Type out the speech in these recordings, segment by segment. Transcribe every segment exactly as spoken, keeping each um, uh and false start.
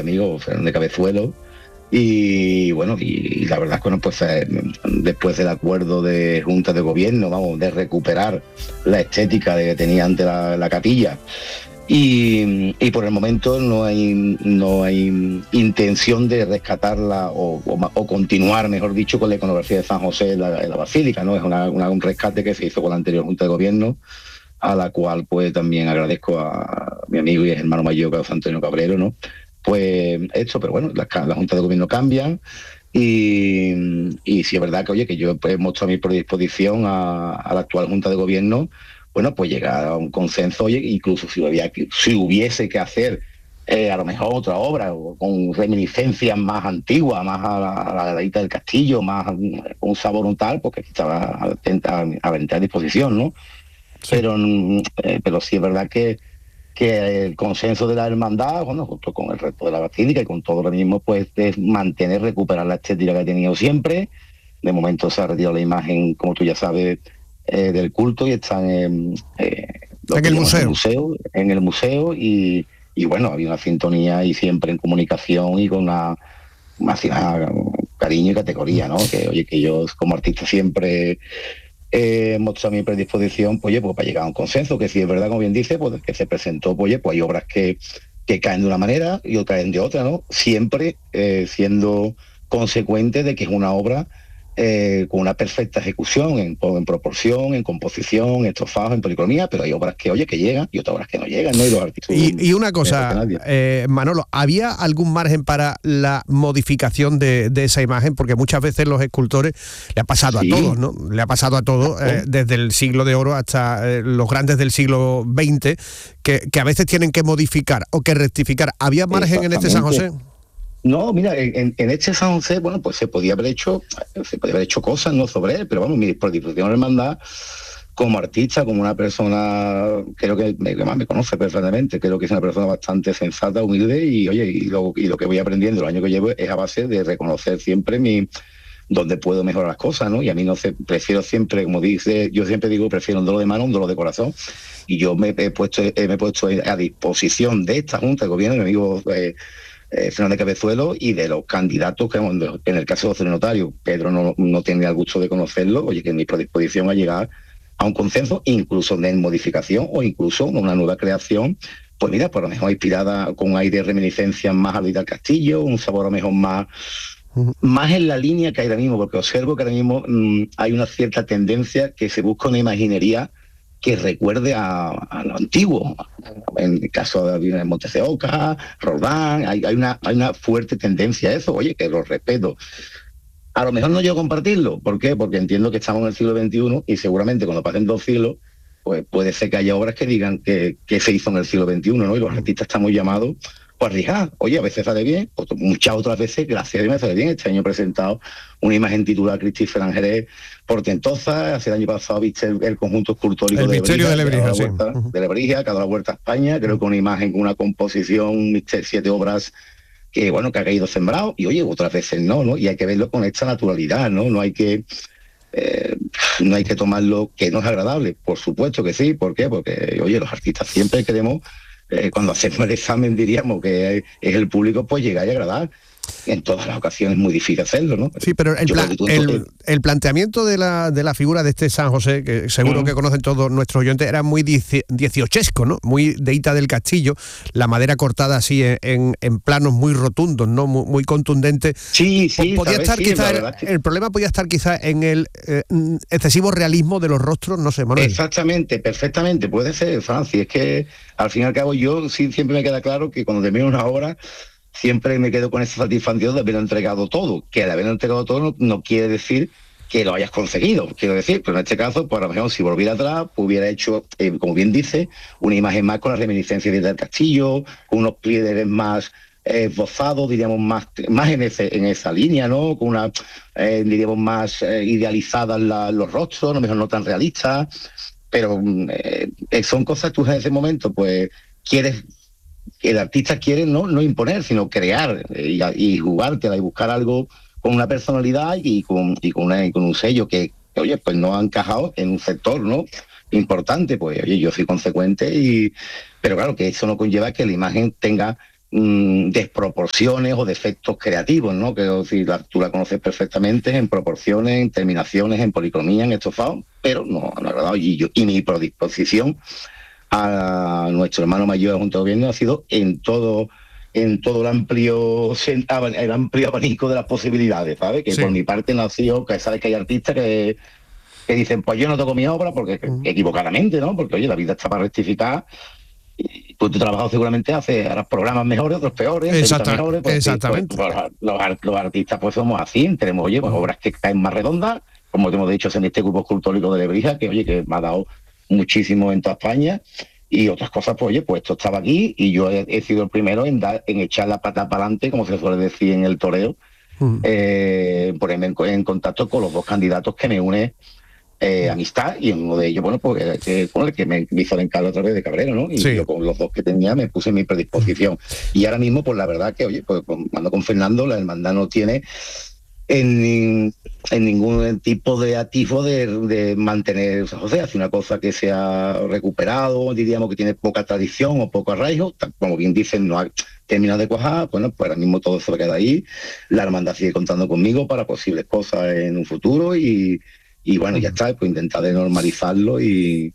amigo Fernández Cabezuelo. Y bueno, y, y la verdad es que bueno, pues eh, después del acuerdo de Junta de Gobierno, vamos, de recuperar la estética de que tenía antes la, la capilla, y, y por el momento no hay no hay intención de rescatarla o, o, o continuar, mejor dicho, con la iconografía de San José en la, en la Basílica, ¿no? Es una, una, un rescate que se hizo con la anterior Junta de Gobierno, a la cual pues también agradezco a mi amigo y hermano mayor, Carlos Antonio Cabrero, ¿no? Pues esto, pero bueno, las, las juntas de gobierno cambian y, y sí es verdad que, oye, que yo pues, he mostrado mi predisposición a, a la actual junta de gobierno, bueno, pues llegar a un consenso, oye, incluso si, había, si hubiese que hacer eh, a lo mejor otra obra o con reminiscencias más antiguas, más a la, a la Galería del Castillo, más con un sabor un tal, porque estaba atenta a, a la disposición, ¿no? Sí. Pero, eh, pero sí es verdad que que el consenso de la hermandad, bueno, junto con el resto de la basílica y con todo lo mismo, pues es mantener, recuperar la estética que ha tenido siempre. De momento se ha retirado la imagen, como tú ya sabes, eh, del culto, y están en, eh, en el museo. el museo, en el museo, y, y bueno, había una sintonía y siempre en comunicación y con una máxima cariño y categoría, ¿no? Que oye, que yo como artista siempre Eh, mostrado mi predisposición, pues, oye, pues para llegar a un consenso, que si es verdad, como bien dice, pues que se presentó, pues, oye, pues hay obras que, que caen de una manera y otras caen de otra, ¿no? Siempre eh, siendo consecuente de que es una obra eh, con una perfecta ejecución, en, en proporción, en composición, en estofado, en policromía, pero hay obras que, oye, que llegan y otras obras que no llegan, ¿no? Y los artistas... Y, y una cosa, eh, Manolo, ¿había algún margen para la modificación de, de esa imagen? Porque muchas veces los escultores, le ha pasado sí. a todos, ¿no? Le ha pasado a todos, eh, desde el siglo de oro hasta eh, los grandes del siglo veinte, que, que a veces tienen que modificar o que rectificar. ¿Había margen en este San José? No, mira, en, en este San José, bueno, pues se podía haber hecho, se podía haber hecho cosas, no sobre él, pero vamos, mi predisposición a la hermandad, como artista, como una persona, creo que me, que más me conoce perfectamente, creo que es una persona bastante sensata, humilde, y oye, y lo, y lo que voy aprendiendo, el año que llevo, es a base de reconocer siempre mi donde puedo mejorar las cosas, ¿no? Y a mí no sé, prefiero siempre, como dice, yo siempre digo, prefiero un dolor de mano, un dolor de corazón, y yo me he puesto, me he puesto a disposición de esta Junta de Gobierno, mi amigo eh, Eh, Fernández Cabezuelo, y de los candidatos que en el caso de José Notario, Pedro no, no tiene el gusto de conocerlo, oye, que en mi predisposición a llegar a un consenso, incluso de modificación o incluso una nueva creación, pues mira, por lo mejor inspirada con aire de reminiscencias más a Luis del Castillo, un sabor a lo mejor más, uh-huh. más en la línea que hay ahora mismo, porque observo que ahora mismo mmm, hay una cierta tendencia que se busca una imaginería que recuerde a, a lo antiguo. En el caso de Montes de Oca, Roldán, hay, hay, una, hay una fuerte tendencia a eso, oye, que lo respeto. A lo mejor no yo compartirlo, ¿por qué? Porque entiendo que estamos en el siglo veintiuno y seguramente cuando pasen dos siglos, pues puede ser que haya obras que digan que, que se hizo en el siglo veintiuno, ¿no? Y los artistas estamos llamados pues, a arriesgar. Oye, a veces sale bien, pues, muchas otras veces, gracias a Dios, me sale bien. Este año he presentado una imagen titulada Cristi Ferangerés portentosa. Hace el año pasado viste el, el conjunto escultórico el de misterio de Lebrija, de, sí. vuelta, uh-huh. de Lebrija, que ha dado la vuelta a España. Creo que una imagen con una composición, siete obras que, bueno, que ha caído sembrado. Y oye, otras veces no, ¿no? Y hay que verlo con esta naturalidad, ¿no? No hay que... Eh, no hay que tomarlo que no es agradable, por supuesto que sí. ¿Por qué? Porque, oye, los artistas siempre queremos, eh, cuando hacemos el examen diríamos que es, es el público, pues llegar y agradar. En todas las ocasiones es muy difícil hacerlo, ¿no? Sí, pero el, plan, el, el planteamiento de la, de la figura de este San José, que seguro uh-huh. que conocen todos nuestros oyentes, era muy dieciochesco, ¿no? Muy de Hita del Castillo, la madera cortada así en, en, en planos muy rotundos, ¿no? Muy, muy contundentes. Sí, sí, podía estar sí, quizá el, el problema podía estar quizá en el eh, excesivo realismo de los rostros, no sé, Manuel. Exactamente, perfectamente, puede ser, Francis. Es que al fin y al cabo yo sí siempre me queda claro que cuando termino una obra siempre me quedo con esa satisfacción de haber entregado todo, que al haber entregado todo no, no quiere decir que lo hayas conseguido, quiero decir, pero en este caso, pues a lo mejor si volviera atrás, pues hubiera hecho, eh, como bien dice, una imagen más con las reminiscencias del castillo, con unos pliegues más eh, esbozados, diríamos, más, más en, ese, en esa línea, ¿no? Con una, eh, diríamos, más eh, idealizadas la, los rostros, a lo mejor no tan realistas, pero eh, son cosas que tú en ese momento, pues, quieres... que el artista quiere no, no imponer, sino crear y, y jugártela y buscar algo con una personalidad y con, y con, una, y con un sello que, que, oye, pues no ha encajado en un sector, ¿no? Importante, pues, oye, yo soy consecuente, y pero claro, que eso no conlleva que la imagen tenga mmm, desproporciones o defectos creativos, ¿no? Que si la, tú la conoces perfectamente en proporciones, en terminaciones, en policromía, en estofado, pero no, no ha agradado. Y, yo, y mi predisposición a nuestro hermano mayor junto al gobierno ha sido en todo en todo el amplio el amplio abanico de las posibilidades, ¿sabes? Que sí. Por mi parte no ha sido, que sabes que hay artistas que, que dicen, pues yo no toco mi obra porque uh-huh. equivocadamente, ¿no? Porque oye, la vida está para rectificar. Y tú, tu trabajo seguramente hace harás programas mejores, otros peores, Exacta, mejores, pues, exactamente. Pues, pues, los, los artistas pues somos así, tenemos, oye, pues, uh-huh. obras que caen más redondas, como te hemos dicho en este grupo escultórico de Lebrija, que oye, que me ha dado muchísimo en toda España, y otras cosas, pues oye, pues esto estaba aquí y yo he, he sido el primero en dar, en echar la pata para adelante, como se suele decir en el toreo, uh-huh. eh, ponerme en, en contacto con los dos candidatos que me une eh, uh-huh. amistad, y uno de ellos, bueno, pues que, con el que me hizo el encargo a través de Cabrero, ¿no? Y sí. yo con los dos que tenía me puse mi predisposición. Uh-huh. Y ahora mismo, pues la verdad que, oye, pues cuando con Fernando, la hermandad no tiene En, en ningún tipo de atisbo de, de mantener San José, hace una cosa que se ha recuperado, diríamos que tiene poca tradición o poco arraigo, como bien dicen, no ha terminado de cuajar, bueno, pues ahora mismo todo se queda ahí, la hermandad sigue contando conmigo para posibles cosas en un futuro y, y bueno, ya está, pues intentar de normalizarlo y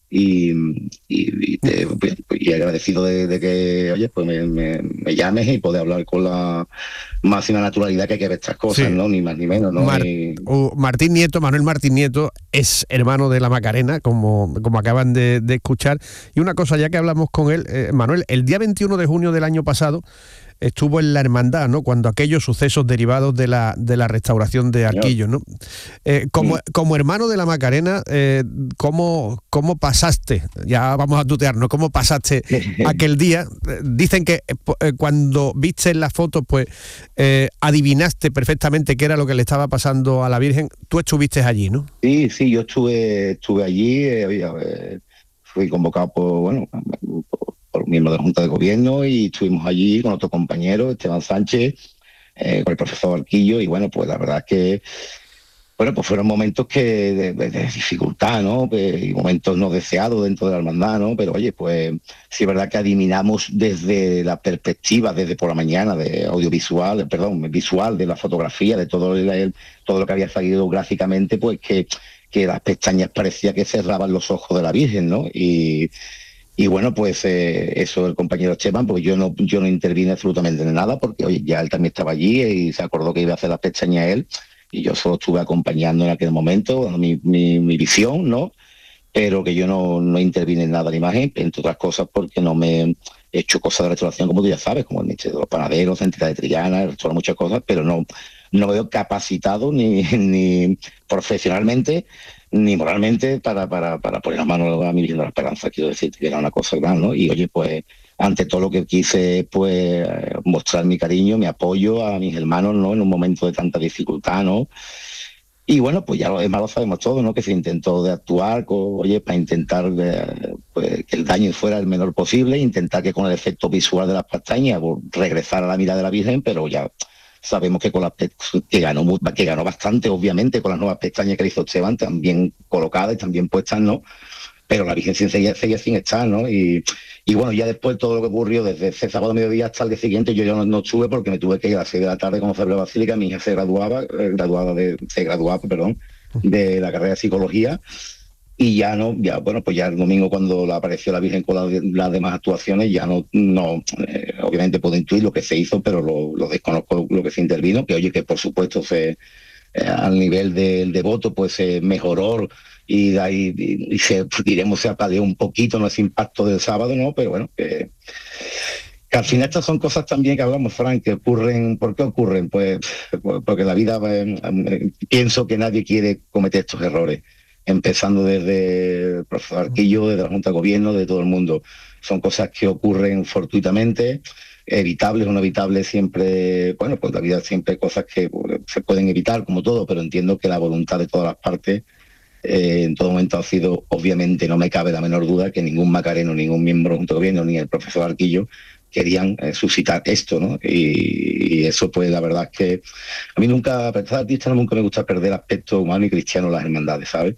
Y, y, y, te, y agradecido de, de que, oye, pues me, me, me llames y poder hablar con la máxima naturalidad que hay que ver estas cosas, sí. ¿no? Ni más ni menos, ¿no? Mar, y... uh, Martín Nieto, Manuel Martín Nieto, es hermano de la Macarena, como, como acaban de, de escuchar. Y una cosa, ya que hablamos con él, eh, Manuel, el día veintiuno de junio del año pasado estuvo en la hermandad, ¿no? Cuando aquellos sucesos derivados de la de la restauración de Arquillo, ¿no? Eh, como, sí. como hermano de la Macarena, eh, ¿cómo, ¿cómo pasaste? Ya vamos a tutearnos, ¿cómo pasaste aquel día? Dicen que eh, cuando viste las fotos, pues eh, adivinaste perfectamente qué era lo que le estaba pasando a la Virgen. Tú estuviste allí, ¿no? Sí, sí, yo estuve, estuve allí, eh, fui convocado por, bueno, por, por miembro de la Junta de Gobierno y estuvimos allí con otro compañero, Esteban Sánchez, eh, con el profesor Arquillo, y bueno, pues la verdad es que bueno, pues fueron momentos que de, de, de dificultad, ¿no? Y momentos no deseados dentro de la hermandad, ¿no? Pero oye, pues sí es verdad que adivinamos desde la perspectiva, desde por la mañana, de audiovisual, perdón, visual, de la fotografía, de todo, el, todo lo que había salido gráficamente, pues que, que las pestañas parecía que cerraban los ojos de la Virgen, ¿no? Y Y bueno, pues eh, eso el compañero Esteban, porque yo no yo no intervine absolutamente en nada, porque oye, ya él también estaba allí y se acordó que iba a hacer las pestañas él, y yo solo estuve acompañando en aquel momento, dando mi, mi, mi visión, ¿no? Pero que yo no, no intervine en nada de la imagen, entre otras cosas porque no me he hecho cosas de restauración, como tú ya sabes, como el nicho de los panaderos, entidad de Triana, restaurar muchas cosas, pero no, no me veo capacitado ni, ni profesionalmente ni moralmente para, para, para poner las manos a mi Virgen de la Esperanza, quiero decir, que era una cosa grande, ¿no? Y oye, pues ante todo lo que quise, pues mostrar mi cariño, mi apoyo a mis hermanos, ¿no? En un momento de tanta dificultad, ¿no? Y bueno, pues ya lo demás lo sabemos todo, ¿no? Que se intentó de actuar, con, oye, para intentar eh, pues, que el daño fuera el menor posible, intentar que con el efecto visual de las pestañas pues, regresar a la mirada de la Virgen, pero ya sabemos que con las que ganó que ganó bastante, obviamente, con las nuevas pestañas que le hizo Esteban, también colocadas y también puestas, ¿no? Pero la Virgen seguía, seguía sin estar, ¿no? Y, y bueno, ya después todo lo que ocurrió, desde ese sábado mediodía hasta el día siguiente, yo ya no, no estuve porque me tuve que ir a las seis de la tarde como fue la Basílica, mi hija se graduaba, eh, graduada de, se graduaba, perdón, de la carrera de Psicología, y ya no, ya bueno, pues ya el domingo cuando la apareció la Virgen con la, las demás actuaciones, ya no, no eh, obviamente puedo intuir lo que se hizo, pero lo, lo desconozco lo que se intervino, que oye, que por supuesto se eh, al nivel del devoto pues se mejoró y, y, y, y se, diremos, se apaleó un poquito, no ese impacto del sábado, ¿no? Pero bueno, que, que al final estas son cosas también que hablamos, Frank, que ocurren. ¿Por qué ocurren? Pues porque la vida, eh, eh, pienso que nadie quiere cometer estos errores, empezando desde el profesor Arquillo, desde la Junta de Gobierno, de todo el mundo. Son cosas que ocurren fortuitamente, evitables o no evitables, siempre, bueno, pues la vida siempre hay cosas que pues, se pueden evitar, como todo, pero entiendo que la voluntad de todas las partes eh, en todo momento ha sido, obviamente, no me cabe la menor duda que ningún macareno, ningún miembro de la Junta de Gobierno, ni el profesor Arquillo querían eh, suscitar esto, ¿no? Y, y eso, pues, la verdad es que a mí nunca, a pesar de artista, nunca me gusta perder aspecto humano y cristiano en las hermandades, ¿sabes?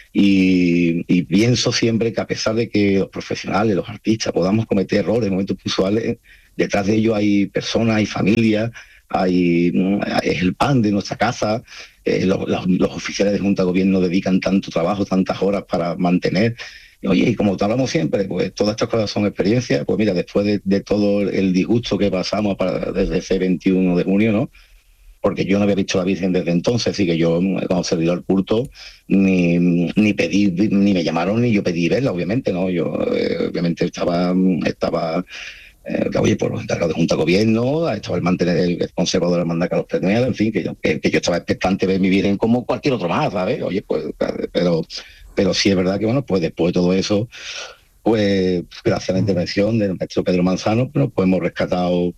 Y, y pienso siempre que a pesar de que los profesionales, los artistas, podamos cometer errores en momentos puntuales, detrás de ello hay personas, hay familias, hay, es el pan de nuestra casa. Eh, los, los, los oficiales de Junta de Gobierno dedican tanto trabajo, tantas horas para mantener. Oye, y como te hablamos siempre, pues todas estas cosas son experiencias. Pues mira, después de, de todo el disgusto que pasamos para, desde ese veintiuno de junio, ¿no? Porque yo no había visto a la Virgen desde entonces, así que yo, como servidor culto, ni, ni pedí, ni me llamaron, ni yo pedí verla, obviamente, ¿no? Yo, eh, obviamente, estaba... estaba Eh, que, oye, por los encargados de Junta de Gobierno, estaba el mantener el, el conservador de la hermandad Carlos Pernedo, en fin, que yo, que, que yo estaba expectante de ver mi Virgen como cualquier otro más, ¿sabes? Oye, pues, pero, pero sí es verdad que, bueno, pues después de todo eso, pues, gracias a la intervención del maestro Pedro Manzano, pues, pues hemos rescatado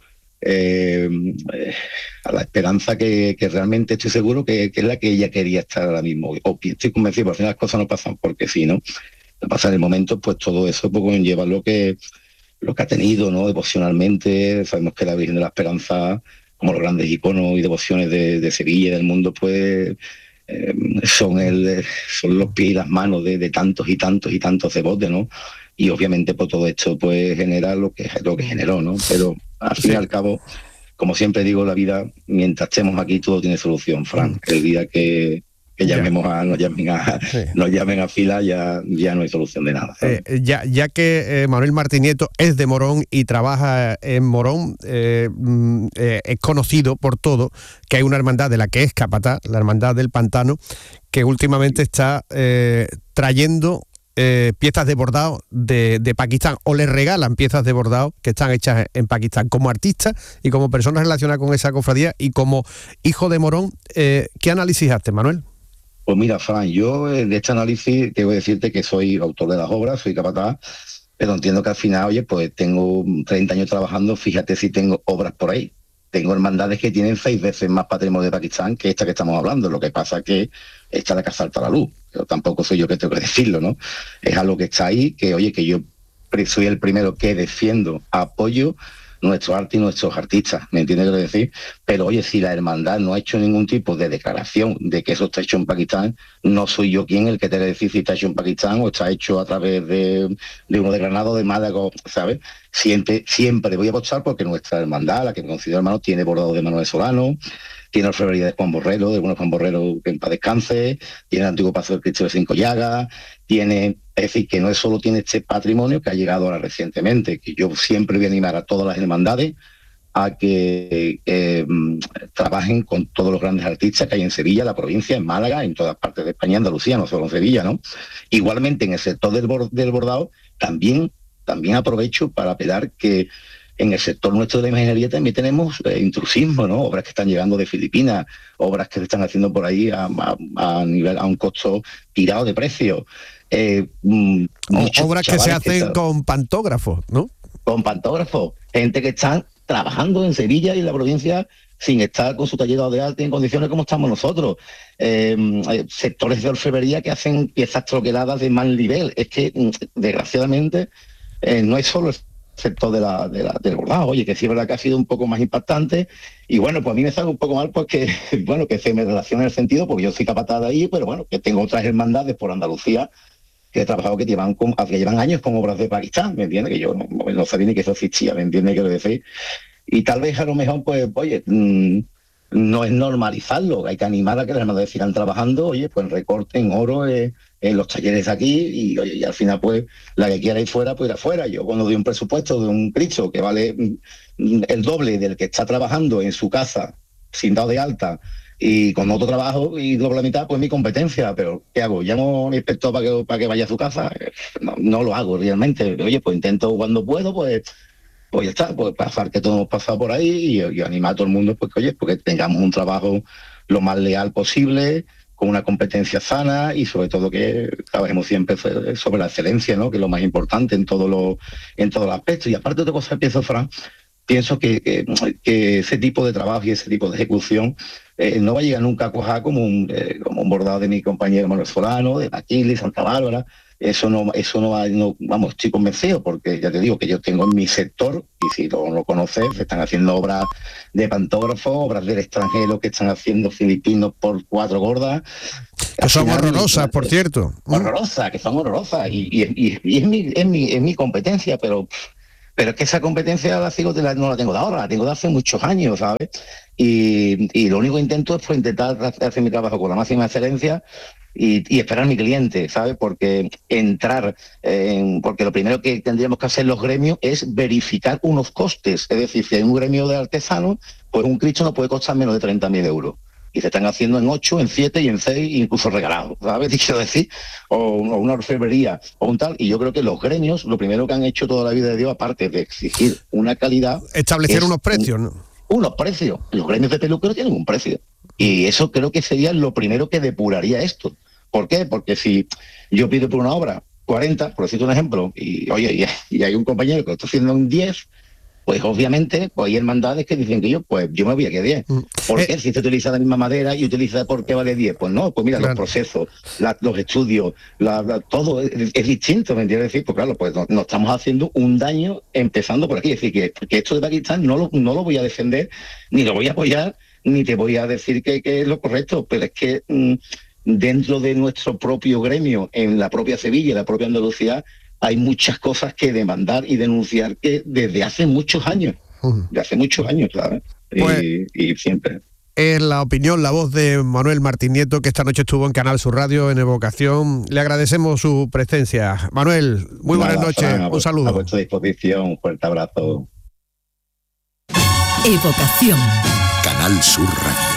eh, eh, a la esperanza que, que realmente estoy seguro que, que es la que ella quería estar ahora mismo. O estoy convencido, porque al final las cosas no pasan porque sí, ¿no? Pasa en el momento, pues todo eso pues, conlleva lo que lo que ha tenido, ¿no? Devocionalmente. Sabemos que la Virgen de la Esperanza, como los grandes iconos y devociones de, de Sevilla y del mundo, pues eh, son el son los pies y las manos de, de tantos y tantos y tantos devotos, ¿no? Y obviamente por todo esto pues genera lo que lo que generó, ¿no? Pero al fin y al cabo, como siempre digo, la vida, mientras estemos aquí, todo tiene solución, Fran. El día que que llamemos a, nos llamen a, sí. nos llamen a fila, ya, ya no hay solución de nada. Eh, ya, ya que eh, Manuel Martín Nieto es de Morón y trabaja en Morón, eh, eh, es conocido por todo que hay una hermandad de la que es capataz, la Hermandad del Pantano, que últimamente está eh, trayendo eh, piezas de bordado de, de Pakistán, o le regalan piezas de bordado que están hechas en Pakistán. Como artista y como persona relacionada con esa cofradía y como hijo de Morón, eh, ¿qué análisis haces, Manuel? Pues mira, Fran, yo de este análisis tengo que decirte que soy autor de las obras, soy capataz, pero entiendo que al final, oye, pues tengo treinta años trabajando, fíjate si tengo obras por ahí. Tengo hermandades que tienen seis veces más patrimonio de Pakistán que esta que estamos hablando. Lo que pasa es que esta es la que salta a la luz, pero tampoco soy yo que tengo que decirlo, ¿no? Es algo que está ahí, que oye, que yo soy el primero que defiendo, apoyo nuestro arte y nuestros artistas, ¿me entiendes lo que decir? Pero oye, si la hermandad no ha hecho ningún tipo de declaración de que eso está hecho en Pakistán, no soy yo quien el que te decir si está hecho en Pakistán o está hecho a través de, de uno de Granada o de Málaga, ¿sabes? Siempre, siempre voy a apostar porque nuestra hermandad, la que me considero hermano, tiene bordado de Manuel Solano, tiene orfebrería de Juan Borrero, de Juan Borrero que en paz descanse, tiene el antiguo Paso del Cristo de Cinco Llagas, tiene, es decir, que no solo tiene este patrimonio que ha llegado ahora recientemente, que yo siempre voy a animar a todas las hermandades a que eh, trabajen con todos los grandes artistas que hay en Sevilla, la provincia, en Málaga, en todas partes de España, Andalucía, no solo en Sevilla, ¿no? Igualmente en el sector del, bord- del bordado, también, también aprovecho para apelar que en el sector nuestro de la imaginería también tenemos eh, intrusismo, ¿no? Obras que están llegando de Filipinas, obras que se están haciendo por ahí a, a, a nivel a un costo tirado de precio. Eh, obras que se hacen que está, con pantógrafos, ¿no? Con pantógrafos. Gente que está trabajando en Sevilla y en la provincia sin estar con su taller de arte en condiciones como estamos nosotros. Eh, sectores de orfebrería que hacen piezas troqueladas de mal nivel. Es que, desgraciadamente, eh, no es solo el sector de la, de la, del bordado, oye, que sí es verdad que ha sido un poco más impactante, y bueno, pues a mí me sale un poco mal porque, bueno, que se me relaciona en el sentido, porque yo soy capataz de ahí, pero bueno, que tengo otras hermandades por Andalucía que he trabajado que llevan, con, que llevan años con obras de Pakistán, ¿me entiendes? Que yo no, no sabía ni que eso existía, ¿me entiendes? Quiero decir, y tal vez a lo mejor, pues, oye, mmm, no es normalizarlo, hay que animar a que las hermandades sigan trabajando, oye, pues recorten oro eh, en los talleres aquí y, oye, y al final, pues, la que quiera ir fuera, pues ir afuera. Yo cuando doy un presupuesto de un Cristo que vale mm, el doble del que está trabajando en su casa, sin dado de alta, y con otro trabajo y doble la mitad, pues mi competencia, pero ¿qué hago? ¿Llamo a mi inspector para que, para que vaya a su casa? No, no lo hago realmente, oye, pues intento cuando puedo, pues pues ya está, pues pasar que todos hemos pasado por ahí y, y animar a todo el mundo, pues que oye, porque tengamos un trabajo lo más leal posible, con una competencia sana y sobre todo que trabajemos siempre sobre la excelencia, ¿no? Que es lo más importante en todos los en todos los aspectos. Y aparte de otra cosa, pienso, Fran, pienso que, que, que ese tipo de trabajo y ese tipo de ejecución eh, no va a llegar nunca a cuajar como un, eh, como un bordado de mi compañero Manuel Solano, de Aquiles, Santa Bárbara. Eso no, eso no va, no, vamos, estoy convencido, porque ya te digo que yo tengo en mi sector, y si no lo conoces, se están haciendo obras de pantógrafos, obras del extranjero que están haciendo filipinos por cuatro gordas. Que son final, horrorosas, por cierto. Horrorosas, que son horrorosas, y, y, y, y es, mi, es, mi, es mi competencia, pero Pero es que esa competencia la sigo, no la tengo de ahora, la tengo de hace muchos años, ¿sabes? Y, y lo único que intento es pues, intentar hacer mi trabajo con la máxima excelencia y, y esperar a mi cliente, ¿sabes? Porque entrar, en, porque lo primero que tendríamos que hacer los gremios es verificar unos costes. Es decir, si hay un gremio de artesanos, pues un Cristo no puede costar menos de treinta mil euros. Y se están haciendo en ocho, en siete y en seis, incluso regalados, ¿sabes? Quiero decir, o, o una orfebrería o un tal. Y yo creo que los gremios, lo primero que han hecho toda la vida de Dios, aparte de exigir una calidad... Establecer unos precios, ¿no? Un, unos precios. Los gremios de peluqueros tienen un precio. Y eso creo que sería lo primero que depuraría esto. ¿Por qué? Porque si yo pido por una obra cuarenta, por decirte un ejemplo, y oye, y, y hay un compañero que lo está haciendo en diez... pues obviamente pues hay hermandades que dicen que yo pues yo me voy a que diez. ¿Por qué? Eh, si se utiliza la misma madera y utiliza por qué vale diez, pues no, pues mira, claro. Los procesos, la, los estudios, la, la, todo es, es distinto, ¿me entiendes? Decir, pues claro, pues nos, nos estamos haciendo un daño empezando por aquí. Es decir, que, que esto de Pakistán no lo, no lo voy a defender, ni lo voy a apoyar, ni te voy a decir que, que es lo correcto, pero es que mmm, dentro de nuestro propio gremio, en la propia Sevilla, en la propia Andalucía, hay muchas cosas que demandar y denunciar que desde hace muchos años, de hace muchos años, ¿sabes? Pues, y, y siempre. Es la opinión, la voz de Manuel Martín Nieto, que esta noche estuvo en Canal Sur Radio, en Evocación. Le agradecemos su presencia. Manuel, muy Nada, buenas noches, Fran, un saludo. A vuestra disposición, un fuerte abrazo. Evocación. Canal Sur Radio.